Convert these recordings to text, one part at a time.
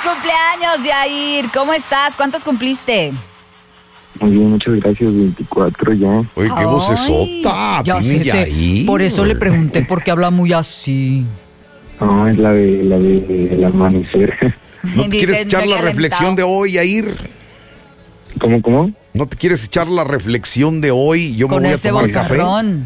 cumpleaños, Yair! ¿Cómo estás? ¿Cuántos cumpliste? Muy bien, muchas gracias, 24 ya. Oye, qué vocesota tiene Yair. Por eso le pregunté por qué habla muy así. No, es la de el amanecer. ¿No te quieres echar la reflexión de hoy, Yair? ¿Cómo? ¿No te quieres echar la reflexión de hoy? Yo me Con voy a ese tomar café. bozarrón.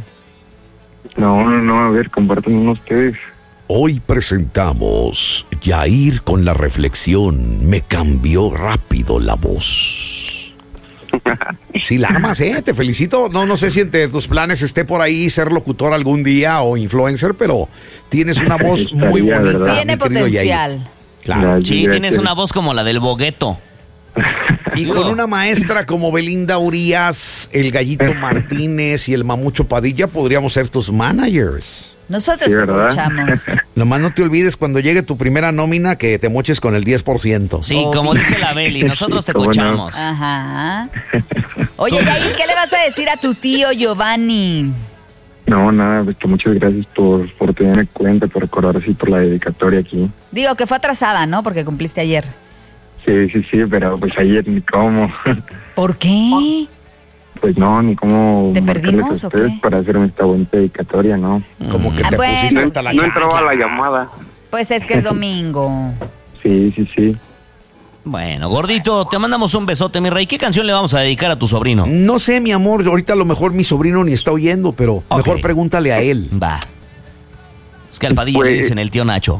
No, a ver, compartan ustedes. Hoy presentamos Yair con la reflexión. Me cambió rápido la voz. Sí, la armas, te felicito. No sé si entre tus planes esté por ahí ser locutor algún día o influencer, pero tienes una voz muy bonita. ¿verdad? Tiene mi querido Yair. potencial. Claro. Gracias, Sí, gracias. tienes una voz como la del Bogueto. Y con una maestra como Belinda Urias, el Gallito Martínez y el Mamucho Padilla podríamos ser tus managers. Nosotros Sí, te ¿verdad? escuchamos. Nomás no te olvides cuando llegue tu primera nómina que te moches con el 10%. Sí, como dice la Beli, nosotros te ¿Cómo no? cochamos. Ajá. Oye, Yair, ¿qué le vas a decir a tu tío Giovanni? No, nada, pues que muchas gracias por tenerme en cuenta, por recordar así por la dedicatoria aquí. Digo que fue atrasada, ¿no? Porque cumpliste ayer. Sí, pero pues ayer ni cómo. ¿Por qué? Pues no, ni cómo ¿Te marcarles perdimos a o ustedes qué? para hacerme esta buena dedicatoria, ¿no? Como que Ah, te bueno. pusiste hasta la No entraba chancla. la llamada. Pues es que es domingo. Sí. Bueno, gordito, te mandamos un besote, mi rey. ¿Qué canción le vamos a dedicar a tu sobrino? No sé, mi amor, ahorita a lo mejor mi sobrino ni está oyendo, pero Ok. mejor pregúntale a él. Va. Es que al Padilla Pues- le dicen el tío Nacho.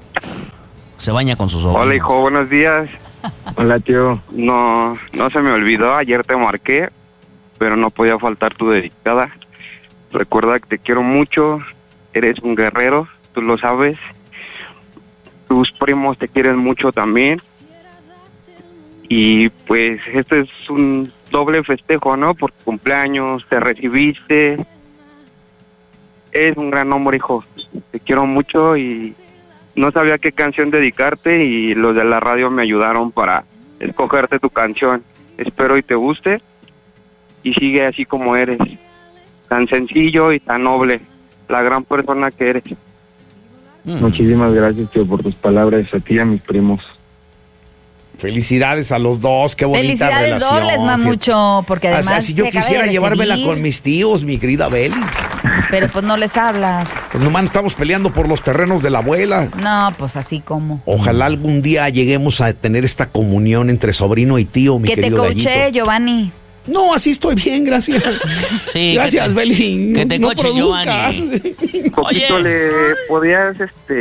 Se baña con sus ojos. Hola, hijo, buenos días. Hola, tío. No se me olvidó, ayer te marqué, pero no podía faltar tu dedicada. Recuerda que te quiero mucho, eres un guerrero, tú lo sabes. Tus primos te quieren mucho también. Y pues este es un doble festejo, ¿no? Por tu cumpleaños, te recibiste. Eres un gran hombre, hijo. Te quiero mucho y no sabía qué canción dedicarte y los de la radio me ayudaron para escogerte tu canción. Espero y te guste y sigue así como eres, tan sencillo y tan noble, la gran persona que eres. Muchísimas gracias, tío, por tus palabras, a ti y a mis primos. Felicidades a los dos, qué bonita Felicidades relación. dobles, Mamucho, porque O sea, además si yo se acaba quisiera de llevármela recibir, con mis tíos, mi querida Beli. pero pues no les hablas. Pues nomás estamos peleando por los terrenos de la abuela. No, pues así como. Ojalá algún día lleguemos a tener esta comunión entre sobrino y tío, mi Que te querido coaché, Gallito. Giovanni. No, así estoy bien, gracias. Sí, Gracias, Beli. que te No coche, produzcas. Giovanni. Poquito Oye. le podías,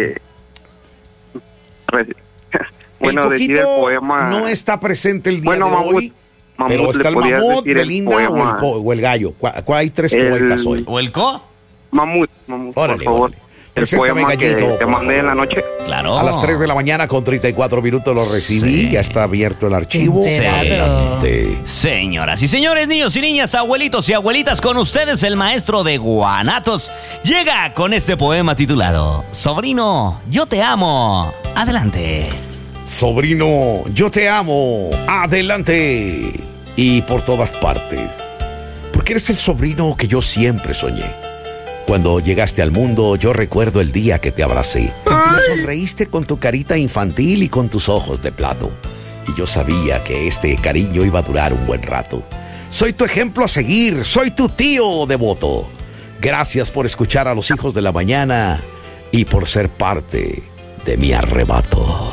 bueno, el decir Coquito el poema. no está presente el día Bueno, de Mamut, hoy, pero Mamut, está le el podías Mamut, decir el Belinda poema. o el Gallo. Hay tres El- poetas hoy. ¿O el co? Mamut, Órale, por favor. órale. El Preséntame, poema que Gallito, te por mandé en la favor. noche. Claro. A las 3 de la mañana con 34 minutos lo recibí. Sí. Ya está abierto el archivo. Enterado. Adelante. Señoras y señores, niños y niñas, abuelitos y abuelitas, con ustedes el maestro de Guanatos llega con este poema titulado Sobrino, yo te amo. Adelante. Sobrino, yo te amo. Adelante. Y por todas partes. Porque eres el sobrino que yo siempre soñé. Cuando llegaste al mundo, yo recuerdo el día que te abracé. Me sonreíste con tu carita infantil y con tus ojos de plato. Y yo sabía que este cariño iba a durar un buen rato. Soy tu ejemplo a seguir, soy tu tío devoto. Gracias por escuchar a los hijos de la mañana y por ser parte de mi arrebato.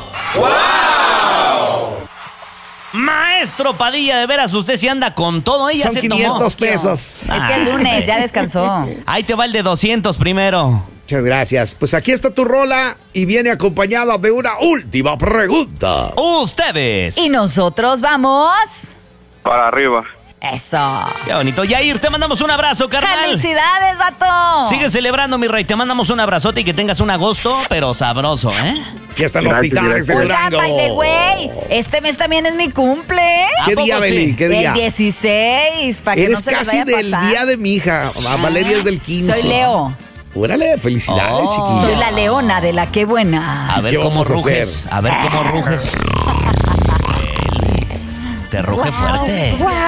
Maestro Padilla, de veras, usted sí anda con todo. Ella Son se 500 tomó. pesos. Es que el lunes ya descansó. Ahí te va el de 200 primero. Muchas gracias. Pues aquí está tu rola y viene acompañada de una última pregunta. Ustedes. Y nosotros vamos. Para arriba. Eso. Qué bonito. Yair, te mandamos un abrazo, carnal. ¡Felicidades, vato! Sigue celebrando, mi rey. Te mandamos un abrazote y que tengas un agosto, pero sabroso, ¿eh? Aquí están los Gracias, titanes de Oigan, Durango. by the way, este mes también es mi cumple. ¿A ¿Qué poco día, sí? Beli? ¿Qué día? El 16, para que no Eres se les casi vaya a del pasar. día de mi hija. A Valeria es del 15. Soy Leo. Órale, felicidades, Oh. chiquilla. Soy la leona de la que buena. A ver ¿Qué cómo vamos a ruges. hacer? A ver cómo ruges. Te ruge fuerte.